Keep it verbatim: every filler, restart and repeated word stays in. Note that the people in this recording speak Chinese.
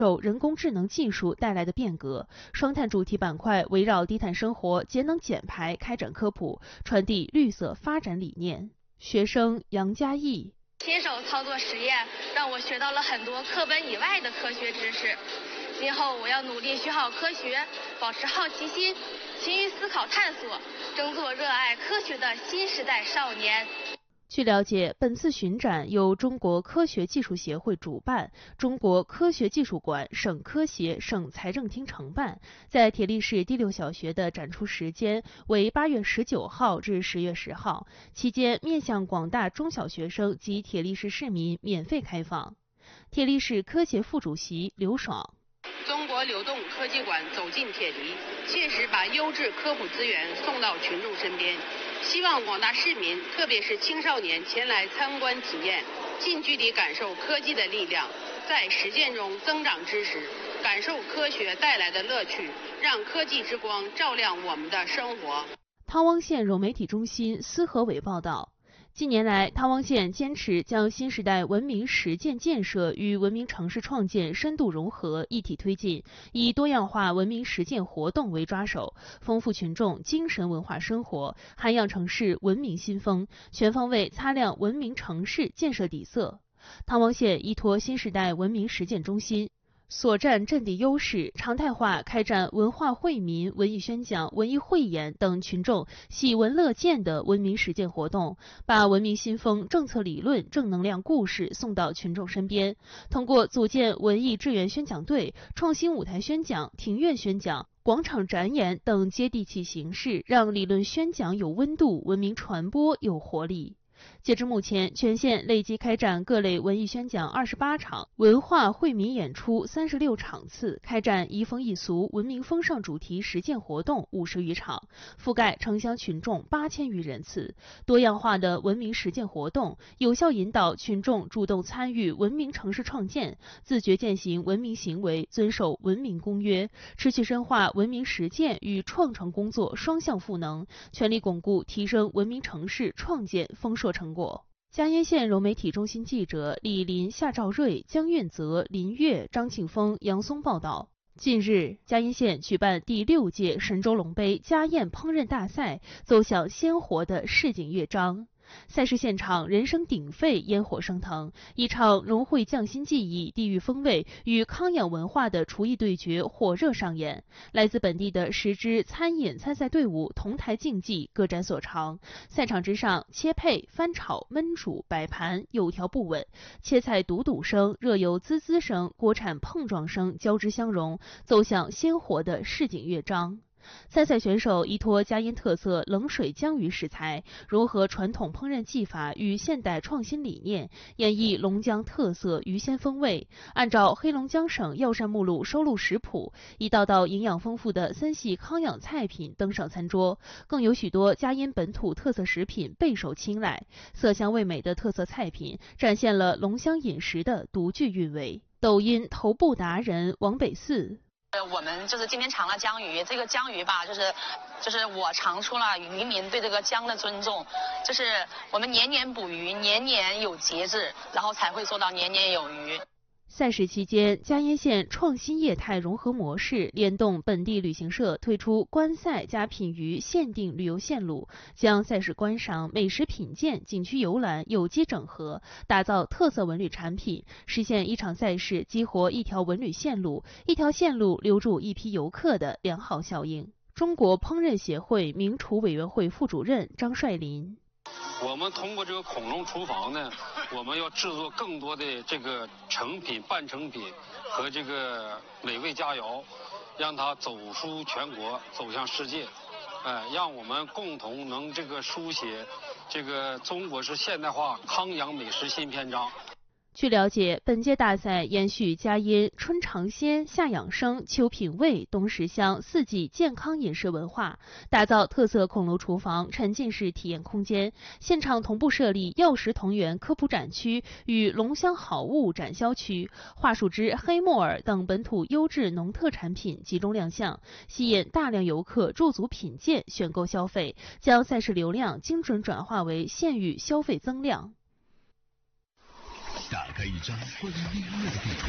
受人工智能技术带来的变革，双碳主题板块围绕低碳生活、节能减排开展科普，传递绿色发展理念。学生杨佳艺： 亲手操作实验，让我学到了很多课本以外的科学知识。今后我要努力学好科学，保持好奇心，勤于思考探索，争做热爱科学的新时代少年。 据了解，本次巡展由中国科学技术协会主办，中国科学技术馆、省科协、省财政厅承办。在铁力市第六小学的展出时间为八月十九号至十月十号，期间面向广大中小学生及铁力市市民免费开放。铁力市科协副主席刘爽： 中国流动科技馆走进铁力，切实把优质科普资源送到群众身边。希望广大市民，特别是青少年前来参观体验，近距离感受科技的力量，在实践中增长知识，感受科学带来的乐趣，让科技之光照亮我们的生活。 汤汪县融媒体中心司和伟报道，近年来，汤汪县坚持将新时代文明实践建设与文明城市创建深度融合，一体推进，以多样化文明实践活动为抓手，丰富群众精神文化生活，涵养城市文明新风，全方位擦亮文明城市建设底色。汤汪县依托新时代文明实践中心所占阵地优势，常态化开展文化惠民、文艺宣讲、文艺汇演等群众喜闻乐见的文明实践活动，把文明新风、政策理论、正能量故事送到群众身边。通过组建文艺志愿宣讲队、创新舞台宣讲、庭院宣讲、广场展演等接地气形式，让理论宣讲有温度，文明传播有活力。截至目前，全县累计开展各类文艺宣讲二十八场，文化惠民演出三十六场次，开展移风易俗、文明风尚主题实践活动五十余场，覆盖城乡群众八千余人次。多样化的文明实践活动，有效引导群众主动参与文明城市创建，自觉践行文明行为，遵守文明公约，持续深化文明实践与创城工作双向赋能，全力巩固提升文明城市创建丰硕成果。嘉烟县融媒体中心记者李林、夏兆瑞、江运泽、林月、张庆峰、杨松报道。近日，嘉烟县举办第六届神州龙杯家宴烹饪大赛，走向鲜活的市井乐章。赛事现场人声鼎沸，烟火升腾，一场融汇匠心技艺、地域风味与康养文化的厨艺对决火热上演。来自本地的十支餐饮参赛队伍同台竞技，各展所长。赛场之上，切配、翻炒、焖煮、摆盘有条不紊，切菜笃笃声、热油滋滋声、锅铲碰撞声交织相融，走向鲜活的市井乐章。参赛选手依托嘉烟特色冷水江鱼食材，融合传统烹饪技法与现代创新理念，演绎龙江特色鱼鲜风味。按照黑龙江省药膳目录收录食谱，一道道营养丰富的森系康养菜品登上餐桌，更有许多嘉烟本土特色食品备受青睐。色香味美的特色菜品展现了龙乡饮食的独具韵味。抖音头部达人王北四。 我们就是今天尝了江鱼，这个江鱼吧，就是就是我尝出了渔民对这个江的尊重，就是我们年年捕鱼，年年有节制，然后才会做到年年有余。 赛事期间，嘉烟县创新业态融合模式联动本地旅行社推出观赛加品鱼限定旅游线路，将赛事观赏、美食品鉴、景区游览有机整合，打造特色文旅产品，实现一场赛事激活一条文旅线路，一条线路留住一批游客的良好效应。中国烹饪协会名厨委员会副主任张帅林。 我们通过这个恐龙厨房呢，我们要制作更多的这个成品、半成品和这个美味佳肴，让它走出全国，走向世界，哎，让我们共同能这个书写这个中国式现代化康养美食新篇章。 据了解，本届大赛延续嘉烟春尝鲜、夏养生、秋品味、冬食香四季健康饮食文化，打造特色孔楼厨房沉浸式体验空间。现场同步设立药食同源科普展区与龙乡好物展销区，桦树枝、黑木耳等本土优质农特产品集中亮相，吸引大量游客驻足品鉴、选购消费，将赛事流量精准转化为县域消费增量。 打开一张关于音乐的地图，